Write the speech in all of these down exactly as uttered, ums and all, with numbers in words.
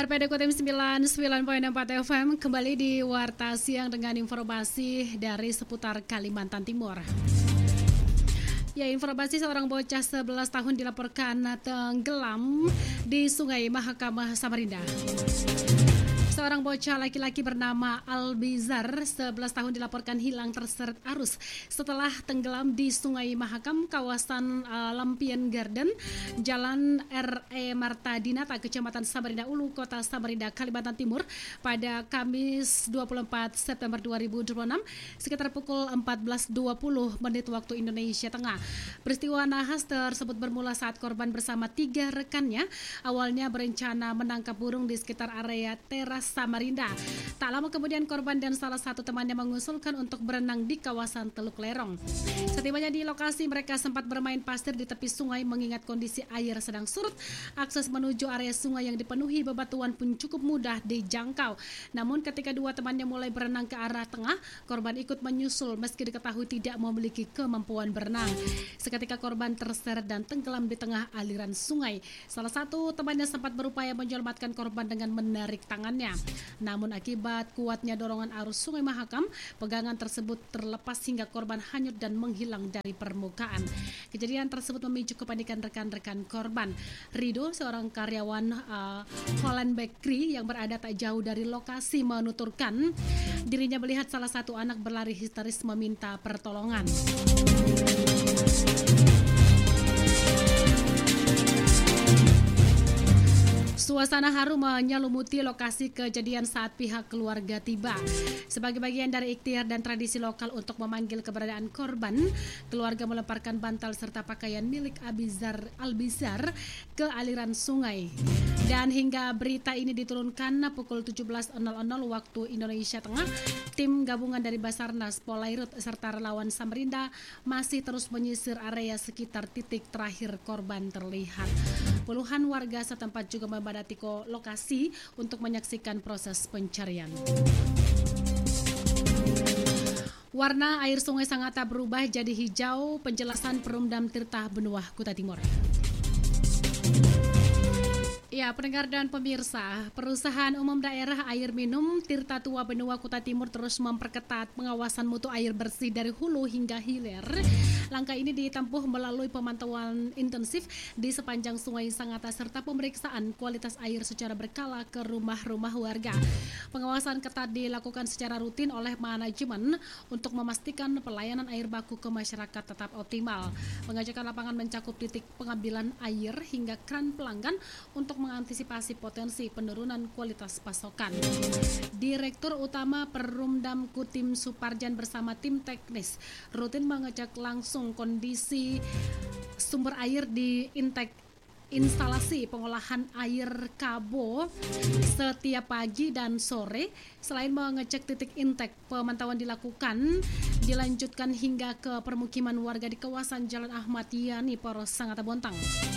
R P D Kodim sembilan puluh sembilan koma empat F M kembali di Warta Siang dengan informasi dari seputar Kalimantan Timur. Ya, informasi seorang bocah sebelas tahun dilaporkan tenggelam di Sungai Mahakam Samarinda. Seorang bocah laki-laki bernama Albizar, sebelas tahun dilaporkan hilang terseret arus setelah tenggelam di Sungai Mahakam, kawasan uh, Lampion Garden, Jalan R E Marta Dinata, Kecamatan Samarinda Ulu, Kota Samarinda, Kalimantan Timur pada Kamis dua puluh empat September dua ribu dua puluh enam sekitar pukul empat belas dua puluh menit waktu Indonesia Tengah. Peristiwa nahas tersebut bermula saat korban bersama tiga rekannya awalnya berencana menangkap burung di sekitar area teras Samarinda. Tak lama kemudian korban dan salah satu temannya mengusulkan untuk berenang di kawasan Teluk Lerong. Setibanya di lokasi, mereka sempat bermain pasir di tepi sungai mengingat kondisi air sedang surut. Akses menuju area sungai yang dipenuhi bebatuan pun cukup mudah dijangkau. Namun ketika dua temannya mulai berenang ke arah tengah, korban ikut menyusul meski diketahui tidak memiliki kemampuan berenang. Seketika korban terseret dan tenggelam di tengah aliran sungai. Salah satu temannya sempat berupaya menyelamatkan korban dengan menarik tangannya. Namun akibat kuatnya dorongan arus Sungai Mahakam, pegangan tersebut terlepas hingga korban hanyut dan menghilang dari permukaan. Kejadian tersebut memicu kepanikan rekan-rekan korban. Rido, seorang karyawan uh, Holland Bakery yang berada tak jauh dari lokasi, menuturkan dirinya melihat salah satu anak berlari histeris meminta pertolongan. Suasana haru menyelimuti lokasi kejadian saat pihak keluarga tiba. Sebagai bagian dari ikhtiar dan tradisi lokal untuk memanggil keberadaan korban, keluarga melemparkan bantal serta pakaian milik Abizar Albizar ke aliran sungai. Dan hingga berita ini diturunkan pukul tujuh belas waktu Indonesia Tengah, tim gabungan dari Basarnas, Polairut serta relawan Samarinda masih terus menyisir area sekitar titik terakhir korban terlihat. Puluhan warga setempat juga memadati lokasi untuk menyaksikan proses pencarian. Warna air Sungai Sangata berubah jadi hijau, penjelasan Perumdam Tirta Benua Kuta Timur. Ya, pendengar dan pemirsa, Perusahaan Umum Daerah Air Minum Tirta Tua Benua Kuta Timur terus memperketat pengawasan mutu air bersih dari hulu hingga hilir. Langkah ini ditempuh melalui pemantauan intensif di sepanjang Sungai Sangata serta pemeriksaan kualitas air secara berkala ke rumah-rumah warga. Pengawasan ketat dilakukan secara rutin oleh manajemen untuk memastikan pelayanan air baku ke masyarakat tetap optimal. Pengajakan lapangan mencakup titik pengambilan air hingga kran pelanggan untuk mengantisipasi potensi penurunan kualitas pasokan. Direktur Utama Perumdam Kutim Suparjan bersama tim teknis rutin mengecek langsung kondisi sumber air di intek instalasi pengolahan air Kabo setiap pagi dan sore. Selain mengecek titik intek, pemantauan dilakukan dilanjutkan hingga ke permukiman warga di kawasan Jalan Ahmad Yani, Poros Sangata Bontang.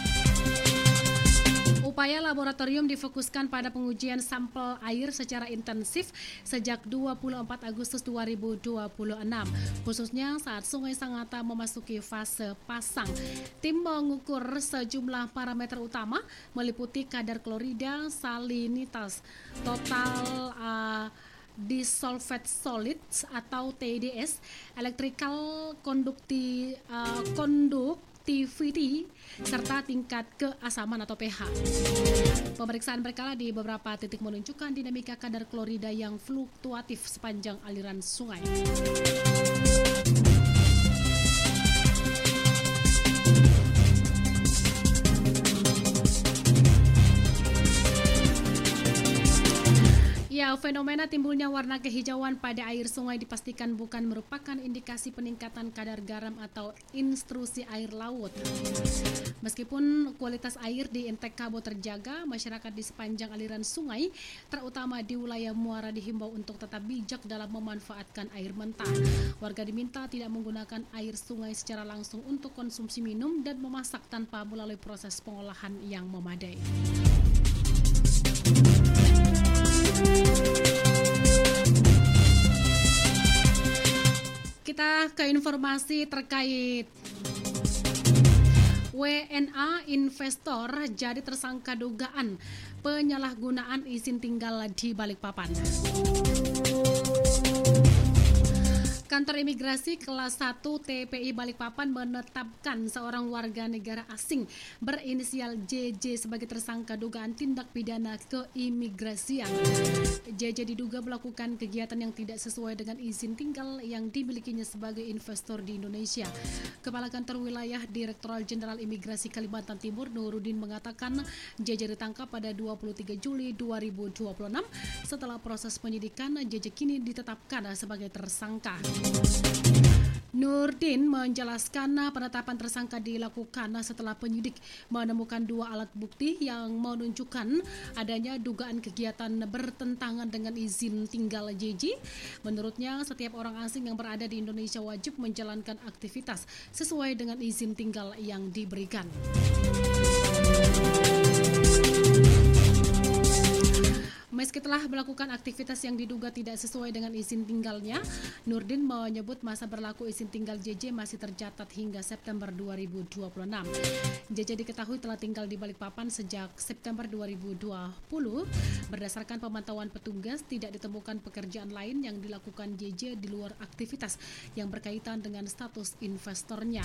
Upaya laboratorium difokuskan pada pengujian sampel air secara intensif sejak dua puluh empat Agustus dua ribu dua puluh enam, khususnya saat Sungai Sangata memasuki fase pasang. Tim mengukur sejumlah parameter utama meliputi kadar klorida, salinitas, total uh, disolved solids atau T D S, electrical conducti, uh, conductivity, serta tingkat keasaman atau pH. Pemeriksaan berkala di beberapa titik menunjukkan dinamika kadar klorida yang fluktuatif sepanjang aliran sungai. Ya, fenomena timbulnya warna kehijauan pada air sungai dipastikan bukan merupakan indikasi peningkatan kadar garam atau intrusi air laut. Meskipun kualitas air di intek Kabo terjaga, masyarakat di sepanjang aliran sungai, terutama di wilayah muara, dihimbau untuk tetap bijak dalam memanfaatkan air mentah. Warga diminta tidak menggunakan air sungai secara langsung untuk konsumsi minum dan memasak tanpa melalui proses pengolahan yang memadai. Kita ke informasi terkait W N A investor jadi tersangka dugaan penyalahgunaan izin tinggal di Balikpapan. Kantor Imigrasi Kelas satu T P I Balikpapan menetapkan seorang warga negara asing berinisial J J sebagai tersangka dugaan tindak pidana keimigrasian. J J diduga melakukan kegiatan yang tidak sesuai dengan izin tinggal yang dimilikinya sebagai investor di Indonesia. Kepala Kantor Wilayah Direktorat Jenderal Imigrasi Kalimantan Timur Nurudin mengatakan J J ditangkap pada dua puluh tiga Juli dua ribu dua puluh enam. Setelah proses penyidikan, J J kini ditetapkan sebagai tersangka. Nurdin menjelaskan penetapan tersangka dilakukan setelah penyidik menemukan dua alat bukti yang menunjukkan adanya dugaan kegiatan bertentangan dengan izin tinggal J J. Menurutnya, setiap orang asing yang berada di Indonesia wajib menjalankan aktivitas sesuai dengan izin tinggal yang diberikan. Meski telah melakukan aktivitas yang diduga tidak sesuai dengan izin tinggalnya, Nurdin menyebut masa berlaku izin tinggal J J masih tercatat hingga September dua ribu dua puluh enam. J J diketahui telah tinggal di Balikpapan sejak September dua ribu dua puluh. Berdasarkan pemantauan petugas, tidak ditemukan pekerjaan lain yang dilakukan J J di luar aktivitas yang berkaitan dengan status investornya.